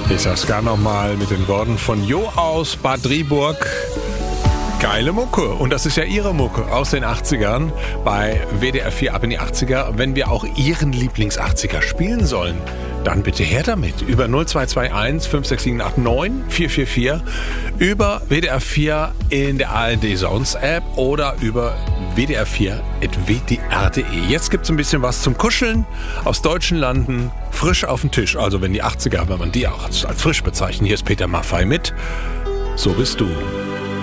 Ich sag's gar nochmal mit den Worten von Jo aus Bad Driburg. Geile Mucke. Und das ist ja Ihre Mucke aus den 80ern bei WDR 4 ab in die 80er. Wenn wir auch Ihren Lieblings-80er spielen sollen, dann bitte her damit. Über 0221 56789 444, über WDR 4 in der ARD Sounds App oder über WDR4.wdr.de. Jetzt gibt's ein bisschen was zum Kuscheln aus deutschen Landen, frisch auf den Tisch. Also wenn die 80er, wenn man die auch als frisch bezeichnet. Hier ist Peter Maffay mit So bist du.